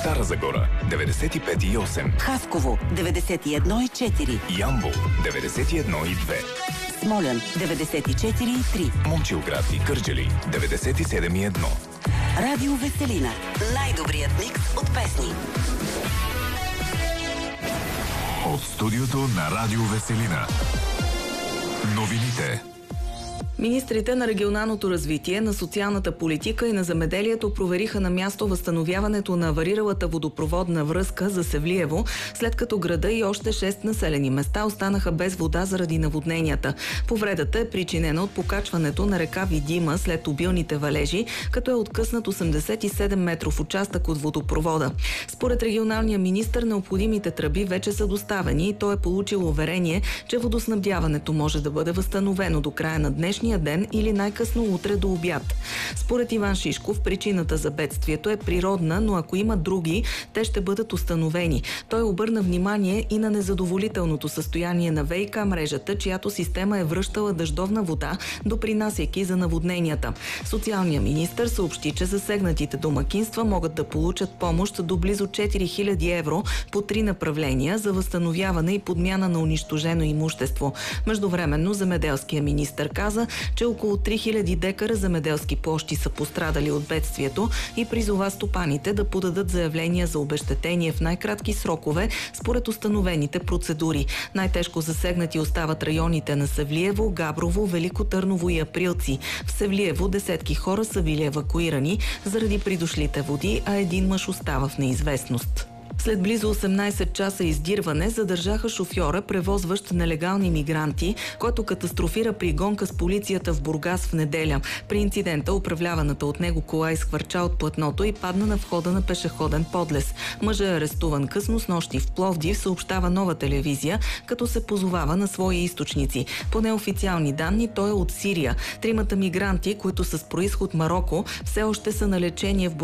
Стара Загора 95,8, Хасково 91,4, Ямбол 91,2, Смолян 94,3, Момчилград и Кърджали 97,1. Радио Веселина. Най-добрият микс от песни. От студиото на Радио Веселина. Новините. Министрите на регионалното развитие, на социалната политика и на земеделието провериха на място възстановяването на авариралата водопроводна връзка за Севлиево, след като града и още 6 населени места останаха без вода заради наводненията. Повредата е причинена от покачването на река Видима след обилните валежи, като е откъснат 87 метров участък от водопровода. Според регионалния министър, необходимите тръби вече са доставени и той е получил уверение, че водоснабдяването може да бъде възстановено до края на днешния ден или най-късно утре до обяд. Според Иван Шишков, причината за бедствието е природна, но ако има други, те ще бъдат установени. Той обърна внимание и на незадоволителното състояние на ВиК мрежата, чиято система е връщала дъждовна вода, допринасяйки за наводненията. Социалният министър съобщи, че засегнатите домакинства могат да получат помощ до близо 4000 евро по 3 направления за възстановяване и подмяна на унищожено имущество. Междувременно земеделският министър каза, че около 3000 декара земеделски площи са пострадали от бедствието и призова стопаните да подадат заявления за обезщетение в най-кратки срокове според установените процедури. Най-тежко засегнати остават районите на Севлиево, Габрово, Велико Търново и Априлци. В Севлиево десетки хора са били евакуирани заради придошлите води, а един мъж остава в неизвестност. След близо 18 часа издирване задържаха шофьора, превозващ нелегални мигранти, който катастрофира при гонка с полицията в Бургас в неделя. При инцидента управляваната от него кола изхвърча от платното и падна на входа на пешеходен подлез. Мъжът е арестуван късно снощи в Пловдив, съобщава Нова телевизия, като се позовава на свои източници. По неофициални данни той е от Сирия. Тримата мигранти, които са с произход Мароко, все още са на лечение в Бургас